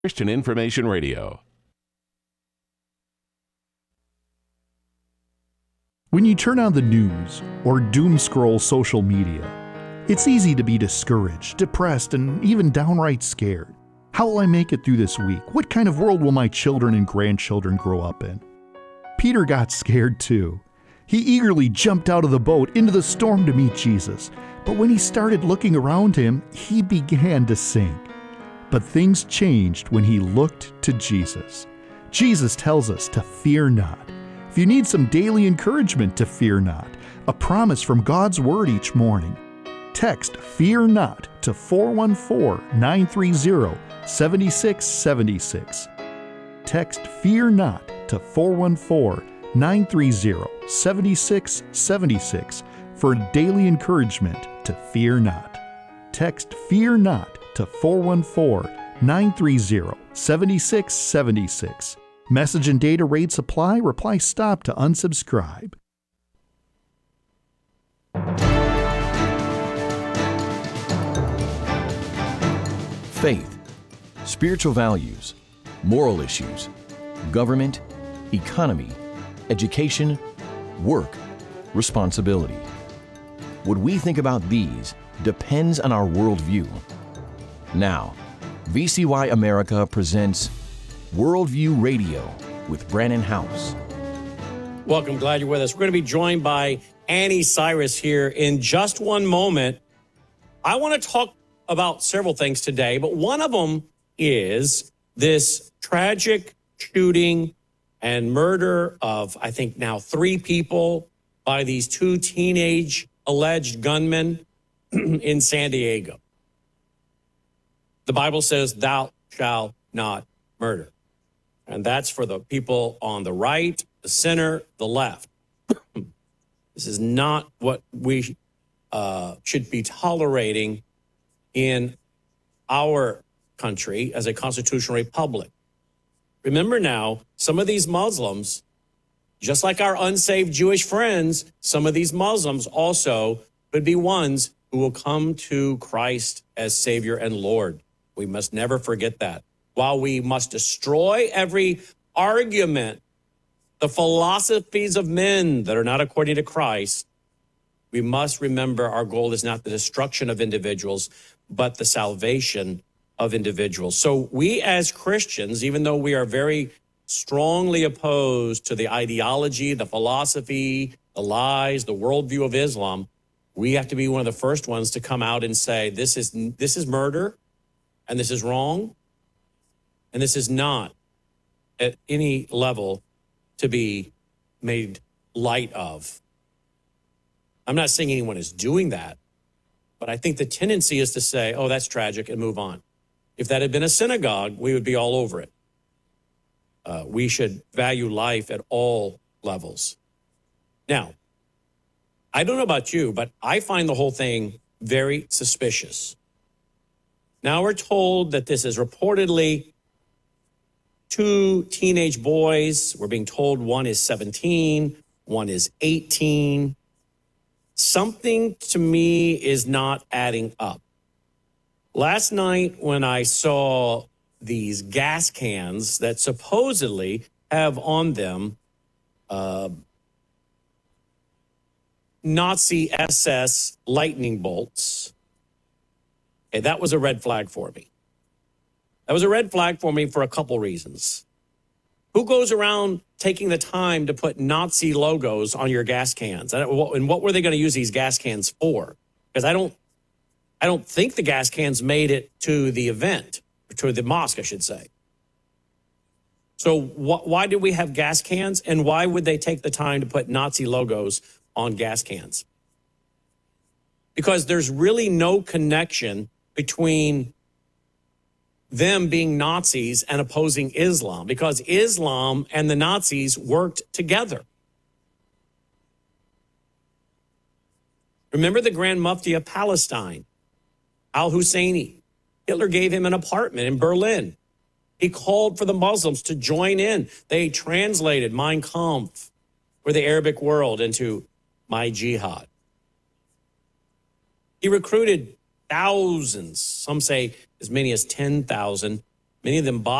Christian Information Radio. When you turn on the news or doom scroll social media, it's easy to be discouraged, depressed, and even downright scared. How will I make it through this week? What kind of world will my children and grandchildren grow up in? Peter got scared too. He eagerly jumped out of the boat into the storm to meet Jesus, but when he started looking around him, he began to sink. But things changed when he looked to Jesus. Jesus tells us to fear not. If you need some daily encouragement to fear not, a promise from God's Word each morning, text "Fear Not" to 414-930-7676. Text "Fear Not" to 414-930-7676 for daily encouragement to fear not. Text "Fear Not" to 414-930-7676. Message and data rates apply. Reply "Stop" to unsubscribe. Faith, spiritual values, moral issues, government, economy, education, work, responsibility. What we think about these depends on our worldview. Now, VCY America presents Worldview Radio with Brannon Howse. Welcome, glad you're with us. We're going to be joined by Annie Cyrus here in just one moment. I want to talk about several things today, but one of them is this tragic shooting and murder of, I think now 3 people by these 2 teenage alleged gunmen in San Diego. The Bible says, "Thou shalt not murder." And that's for the people on the right, the center, the left. This is not what we should be tolerating in our country as a constitutional republic. Remember now, some of these Muslims, just like our unsaved Jewish friends, some of these Muslims also could be ones who will come to Christ as Savior and Lord. We must never forget that. While we must destroy every argument, the philosophies of men that are not according to Christ, we must remember our goal is not the destruction of individuals, but the salvation of individuals. So we as Christians, even though we are very strongly opposed to the ideology, the philosophy, the lies, the worldview of Islam, we have to be one of the first ones to come out and say, this is murder, and this is wrong, and this is not at any level to be made light of. I'm not saying anyone is doing that, but I think the tendency is to say, oh, that's tragic, and move on. If that had been a synagogue, we would be all over it. We should value life at all levels. Now, I don't know about you, but I find the whole thing very suspicious. Now we're told that this is reportedly 2 teenage boys. We're being told one is 17, one is 18. Something to me is not adding up. Last night when I saw these gas cans that supposedly have on them Nazi SS lightning bolts, okay, that was a red flag for me. That was a red flag for me for a couple reasons. Who goes around taking the time to put Nazi logos on your gas cans? And what were they going to use these gas cans for? Because I don't think the gas cans made it to the event, or to the mosque, I should say. So why do we have gas cans, and why would they take the time to put Nazi logos on gas cans? Because there's really no connection between them being Nazis and opposing Islam, because Islam and the Nazis worked together. Remember the Grand Mufti of Palestine, al-Husseini. Hitler gave him an apartment in Berlin. He called for the Muslims to join in. They translated Mein Kampf for the Arabic world into My Jihad. He recruited thousands, some say as many as 10,000 Many of them